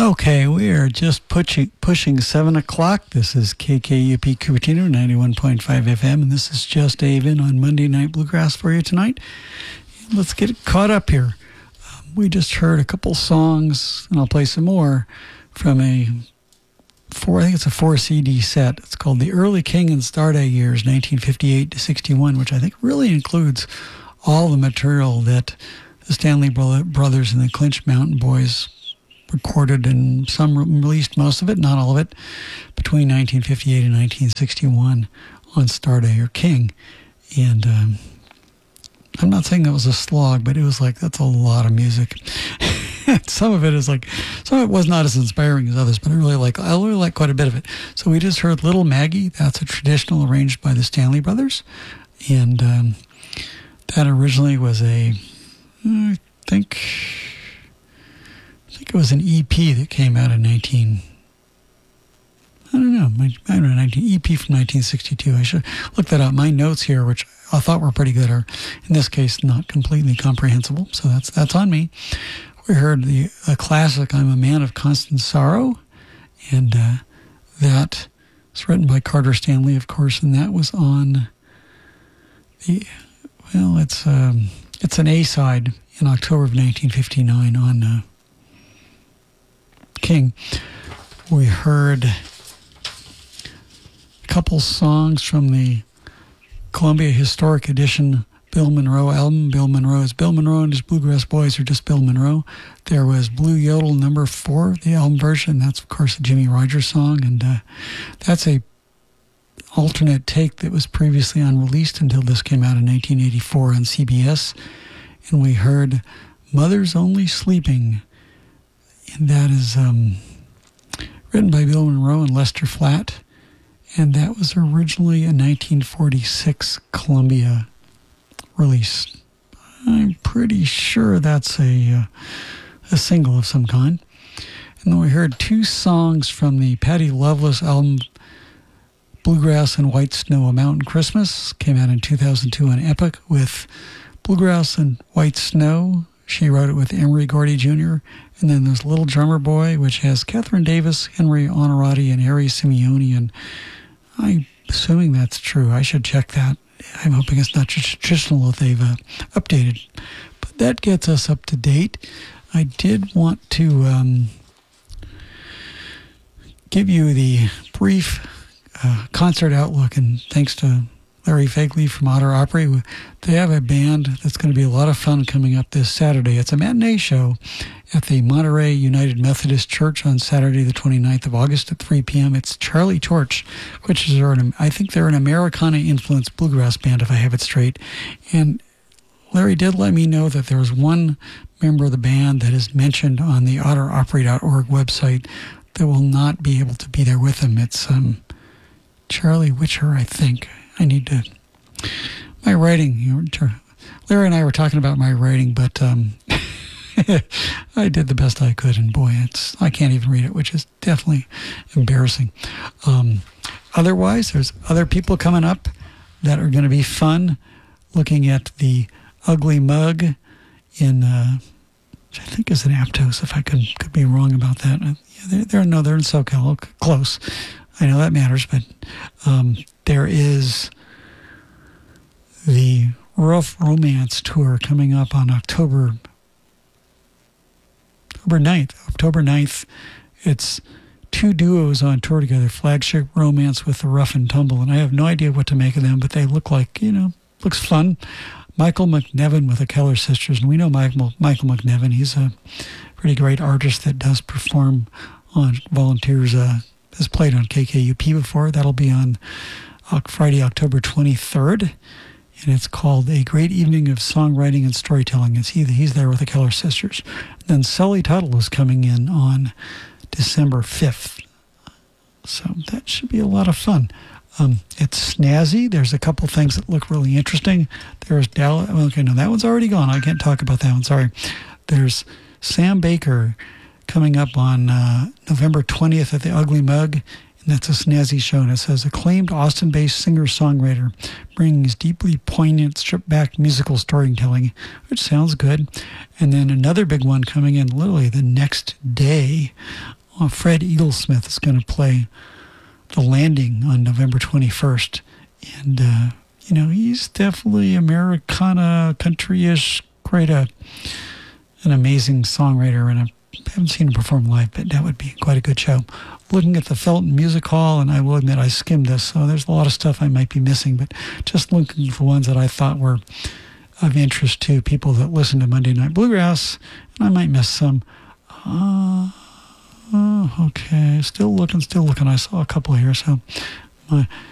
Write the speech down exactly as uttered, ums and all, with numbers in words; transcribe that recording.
Okay, we are just pushing pushing seven o'clock. This is K K U P Cupertino, ninety-one point five F M, and this is Just Avon on Monday Night Bluegrass for you tonight. Let's get caught up here. Um, we just heard a couple songs, and I'll play some more from a four. I think it's a four C D set. It's called The Early King and Starday Years, nineteen fifty-eight to sixty-one, which I think really includes all the material that the Stanley Brothers and the Clinch Mountain Boys recorded, and some released most of it, not all of it, between nineteen fifty-eight and nineteen sixty-one on Starday or King. And um, I'm not saying that was a slog, but it was like, that's a lot of music. Some of it is like, some of it was not as inspiring as others, but I really like, I really like quite a bit of it. So we just heard Little Maggie. That's a traditional arranged by the Stanley Brothers. And um, that originally was a, I think, I think it was an E P that came out in nineteen. I don't know. I don't know. nineteen, E P from nineteen sixty-two. I should look that up. My notes here, which I thought were pretty good, are in this case not completely comprehensible. So that's that's on me. We heard the a classic, "I'm a Man of Constant Sorrow," and uh, that was written by Carter Stanley, of course, and that was on the well, it's um, it's an A side in October of nineteen fifty-nine on Uh, King. We heard a couple songs from the Columbia Historic Edition Bill Monroe album. Bill Monroe is Bill Monroe, and his Bluegrass Boys are just Bill Monroe. There was Blue Yodel number four, the album version. That's, of course, a Jimmy Rogers song, and uh, that's a alternate take that was previously unreleased until this came out in nineteen eighty-four on C B S. And we heard Mother's Only Sleeping, and that is um, written by Bill Monroe and Lester Flatt, and that was originally a nineteen forty-six Columbia release. I'm pretty sure that's a uh, a single of some kind. And then we heard two songs from the Patty Loveless album, Bluegrass and White Snow, A Mountain Christmas, came out in two thousand two on Epic, with Bluegrass and White Snow. She wrote it with Emery Gordy Junior And then there's Little Drummer Boy, which has Catherine Davis, Henry Honorati, and Harry Simeone. And I'm assuming that's true. I should check that. I'm hoping it's not just traditional that they've uh, updated. But that gets us up to date. I did want to um, give you the brief uh, concert outlook, and thanks to Larry Fagley from Otter Opry. They have a band that's going to be a lot of fun coming up this Saturday. It's a matinee show at the Monterey United Methodist Church on Saturday, the twenty-ninth of August at three p.m. It's Charlie Torch, which is, an, I think they're an Americana-influenced bluegrass band, if I have it straight. And Larry did let me know that there was one member of the band that is mentioned on the otter opry dot org website that will not be able to be there with him. It's um, Charlie Witcher, I think. I need to, my writing, you know, Larry and I were talking about my writing, but um, I did the best I could, and boy, it's, I can't even read it, which is definitely embarrassing. Um, otherwise, there's other people coming up that are going to be fun, looking at the Ugly Mug in, uh, which I think is in Aptos, if I could could be wrong about that. Uh, yeah, they're, they're, no, they're in SoCal, close. I know that matters, but um, there is the Rough Romance Tour coming up on October October ninth. October ninth, it's two duos on tour together, Flagship Romance with the Rough and Tumble, and I have no idea what to make of them, but they look like, you know, looks fun. Michael McNevin with the Keller Sisters, and we know Michael, Michael McNevin. He's a pretty great artist that does perform on volunteers, uh, has played on K K U P before. That'll be on uh, Friday, October twenty-third, and it's called A Great Evening of Songwriting and Storytelling. It's he, he's there with the Keller Sisters. And then Sully Tuttle is coming in on December fifth, so that should be a lot of fun. Um, it's snazzy. There's a couple things that look really interesting. There's Dallas. Okay, no, that one's already gone. I can't talk about that one. Sorry. There's Sam Baker coming up on uh, November twentieth at the Ugly Mug, And that's a snazzy show. And it says, acclaimed Austin-based singer-songwriter brings deeply poignant, stripped-back musical storytelling, which sounds good. And then another big one coming in literally the next day. Uh, Fred Eaglesmith is going to play The Landing on November twenty-first. And, uh, you know, he's definitely Americana, country-ish, quite a, an amazing songwriter. And I haven't seen him perform live, but that would be quite a good show. Looking at the Felton Music Hall, and I will admit I skimmed this, so there's a lot of stuff I might be missing, but just looking for ones that I thought were of interest to people that listen to Monday Night Bluegrass, and I might miss some. Uh, oh, okay, still looking, still looking. I saw a couple here, so my